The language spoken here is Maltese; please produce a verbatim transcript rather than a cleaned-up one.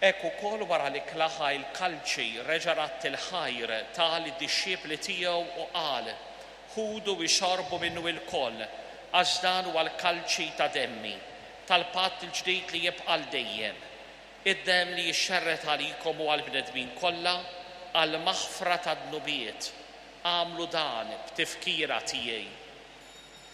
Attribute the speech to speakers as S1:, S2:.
S1: Ek ukoll wara li klaħa il-kalċi reġarat il-ħajr tal id-disċiepli tiegħu u qal: ħudu u xorbu minnu il-koll, għax dan huwa l-kalċi ta' demmi, tal-patt il-ġdid li jibqa' dejjem. Id-dem li jixxerret għalikom u għall-bnedmin kollha għall-maħfra tad-dnubiet. Għamlu dan b'tifkira tiegħi.